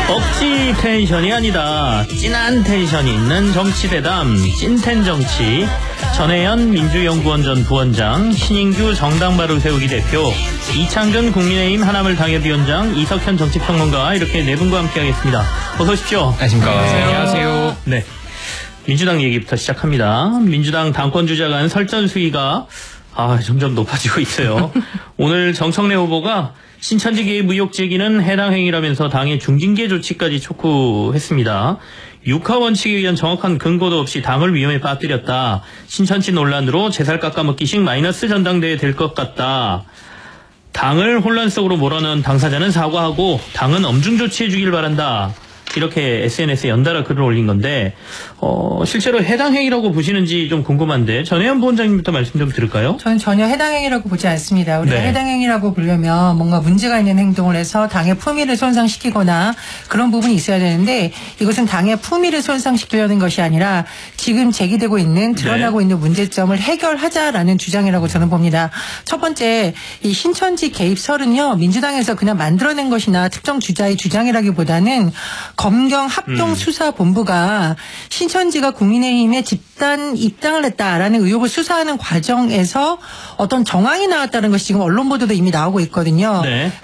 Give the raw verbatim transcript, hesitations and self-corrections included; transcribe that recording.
억지 텐션이 아니다. 진한 텐션이 있는 정치대담 찐텐 정치. 전혜연 민주연구원 전 부원장, 신인규 정당 바로 세우기 대표, 이창근 국민의힘 하나물 당협위원장, 이석현 정치평론가, 이렇게 네 분과 함께하겠습니다. 어서 오십시오. 안녕하십니까. 안녕하세요. 네, 민주당 얘기부터 시작합니다. 민주당 당권 주자 간 설전 수위가 아, 점점 높아지고 있어요. 오늘 정청래 후보가 신천지 개입 의혹 제기는 해당 행위라면서 당의 중징계 조치까지 촉구했습니다. 육하 원칙에 의한 정확한 근거도 없이 당을 위험에 빠뜨렸다. 신천지 논란으로 제살 깎아먹기식 마이너스 전당대회 될 것 같다. 당을 혼란 속으로 몰아넣은 당사자는 사과하고 당은 엄중 조치해 주길 바란다. 이렇게 에스엔에스에 연달아 글을 올린 건데 어, 실제로 해당 행위라고 보시는지 좀 궁금한데 전혜연 부원장님부터 말씀 좀 들을까요? 저는 전혀 해당 행위라고 보지 않습니다. 우리가 네. 해당 행위라고 보려면 뭔가 문제가 있는 행동을 해서 당의 품위를 손상시키거나 그런 부분이 있어야 되는데 이것은 당의 품위를 손상시키려는 것이 아니라 지금 제기되고 있는 드러나고 네. 있는 문제점을 해결하자라는 주장이라고 저는 봅니다. 첫 번째, 이 신천지 개입설은요, 민주당에서 그냥 만들어낸 것이나 특정 주자의 주장이라기보다는 검경 합동수사본부가 신천지가 국민의힘에 집단 입당을 했다라는 의혹을 수사하는 과정에서 어떤 정황이 나왔다는 것이 지금 언론 보도도 이미 나오고 있거든요. 네.